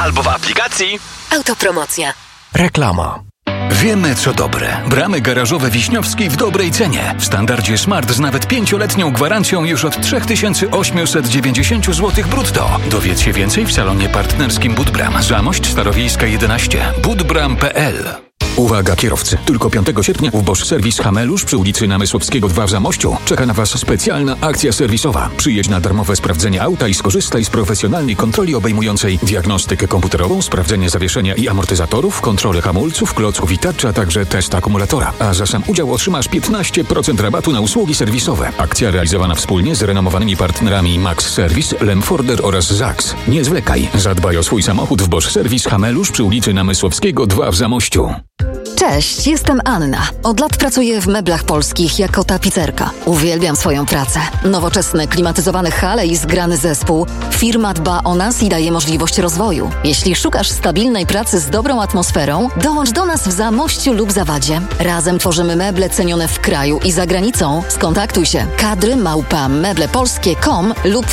albo w aplikacji Autopromocja. Reklama. Wiemy co dobre. Bramy garażowe Wiśniowski w dobrej cenie. W standardzie Smart z nawet 5-letnią gwarancją już od 3890 zł brutto. Dowiedz się więcej w salonie partnerskim Budbram. Zamość Starowiejska 11. budbram.pl. Uwaga kierowcy! Tylko 5 sierpnia w Bosch Service Hamelusz przy ulicy Namysłowskiego 2 w Zamościu czeka na Was specjalna akcja serwisowa. Przyjedź na darmowe sprawdzenie auta i skorzystaj z profesjonalnej kontroli obejmującej diagnostykę komputerową, sprawdzenie zawieszenia i amortyzatorów, kontrolę hamulców, klocków i tarcza, a także test akumulatora. A za sam udział otrzymasz 15% rabatu na usługi serwisowe. Akcja realizowana wspólnie z renomowanymi partnerami Max Service, Lemforder oraz ZAX. Nie zwlekaj. Zadbaj o swój samochód w Bosch Service Hamelusz przy ulicy Namysłowskiego 2 w Zamościu. Cześć, jestem Anna. Od lat pracuję w Meblach Polskich jako tapicerka. Uwielbiam swoją pracę. Nowoczesne, klimatyzowane hale i zgrany zespół. Firma dba o nas i daje możliwość rozwoju. Jeśli szukasz stabilnej pracy z dobrą atmosferą, dołącz do nas w Zamościu lub Zawadzie. Razem tworzymy meble cenione w kraju i za granicą. Skontaktuj się. kadry@meblepolskie.com lub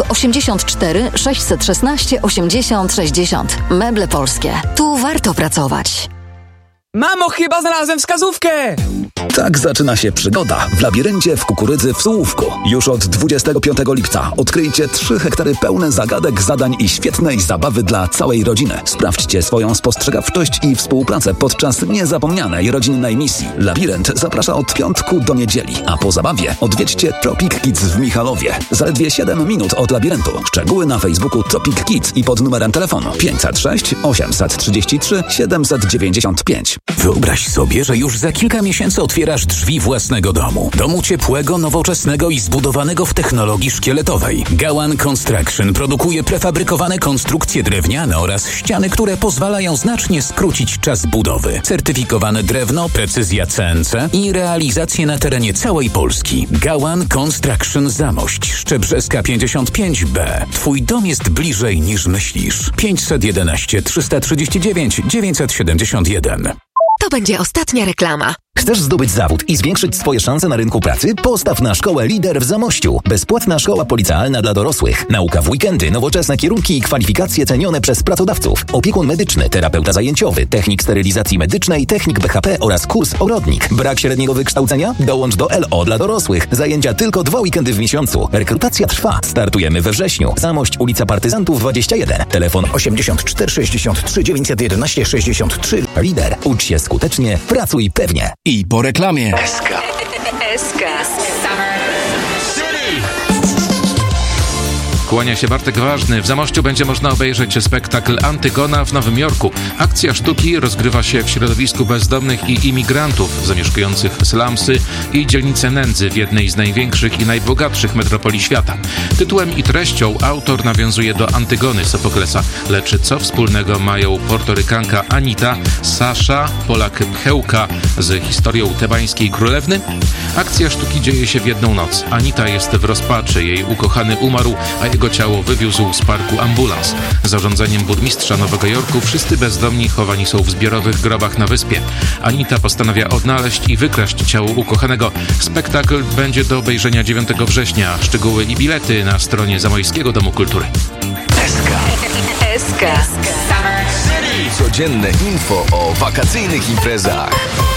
84 616 80 60. Meble Polskie. Tu warto pracować. Mamo, chyba znalazłem wskazówkę! Tak zaczyna się przygoda w labiryncie w kukurydzy w Sułówku. Już od 25 lipca odkryjcie 3 hektary pełne zagadek, zadań i świetnej zabawy dla całej rodziny. Sprawdźcie swoją spostrzegawczość i współpracę podczas niezapomnianej rodzinnej misji. Labirynt zaprasza od piątku do niedzieli, a po zabawie odwiedźcie Tropic Kids w Michalowie. Zaledwie 7 minut od labiryntu. Szczegóły na Facebooku Tropic Kids i pod numerem telefonu 506 833 795. Wyobraź sobie, że już za kilka miesięcy otwierasz drzwi własnego domu. Domu ciepłego, nowoczesnego i zbudowanego w technologii szkieletowej. Gawan Construction produkuje prefabrykowane konstrukcje drewniane oraz ściany, które pozwalają znacznie skrócić czas budowy. Certyfikowane drewno, precyzja CNC i realizacje na terenie całej Polski. Gawan Construction Zamość, Szczebrzeska 55B. Twój dom jest bliżej niż myślisz. 511 339 971. To będzie ostatnia reklama. Chcesz zdobyć zawód i zwiększyć swoje szanse na rynku pracy? Postaw na szkołę Lider w Zamościu. Bezpłatna szkoła policealna dla dorosłych. Nauka w weekendy, nowoczesne kierunki i kwalifikacje cenione przez pracodawców. Opiekun medyczny, terapeuta zajęciowy, technik sterylizacji medycznej, technik BHP oraz kurs ogrodnik. Brak średniego wykształcenia? Dołącz do LO dla dorosłych. Zajęcia tylko 2 weekendy w miesiącu. Rekrutacja trwa. Startujemy we wrześniu. Zamość, ulica Partyzantów 21. Telefon 84 63 911 63. Lider. Ucz się skutecznie, pracuj pewnie. I po reklamie. SK. Kłania się Bartek Ważny. W Zamościu będzie można obejrzeć spektakl Antygona w Nowym Jorku. Akcja sztuki rozgrywa się w środowisku bezdomnych i imigrantów zamieszkujących slumsy i dzielnice nędzy w jednej z największych i najbogatszych metropolii świata. Tytułem i treścią autor nawiązuje do Antygony Sofoklesa. Lecz co wspólnego mają Portorykanka Anita, Sasza, Polak Pchełka z historią tebańskiej królewny? Akcja sztuki dzieje się w jedną noc. Anita jest w rozpaczy, jej ukochany umarł, a jego ciało wywiózł z parku ambulans. Zarządzeniem burmistrza Nowego Jorku wszyscy bezdomni chowani są w zbiorowych grobach na wyspie. Anita postanawia odnaleźć i wykraść ciało ukochanego. Spektakl będzie do obejrzenia 9 września. Szczegóły i bilety na stronie Zamojskiego Domu Kultury. SK. Codzienne info o wakacyjnych imprezach.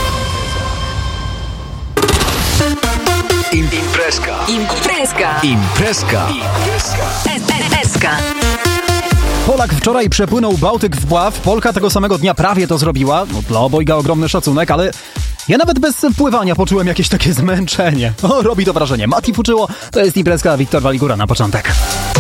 Imprezka. SK. Polak wczoraj przepłynął Bałtyk w pław, Polka tego samego dnia prawie to zrobiła. No, dla obojga ogromny szacunek, ale ja nawet bez pływania poczułem jakieś takie zmęczenie. Robi to wrażenie. Mati Fuczyło, to jest imprezka, Wiktor Waligura na początek.